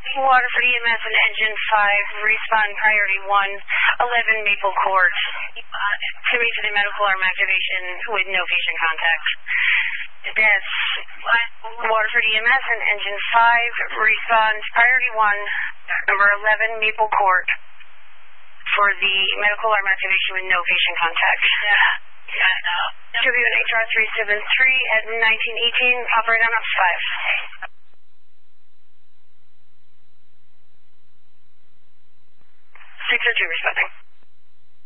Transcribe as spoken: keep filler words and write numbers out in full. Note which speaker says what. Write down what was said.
Speaker 1: Waterford E M S and Engine five, respond priority one, eleven Maple Court. To me to the medical arm activation with no patient contact. That's Waterford E M S and Engine five, respond priority one, number eleven Maple Court for the medical arm activation with no patient contact. Yeah. W N H R three seven three at nineteen eighteen, operate on ops five. six oh two responding.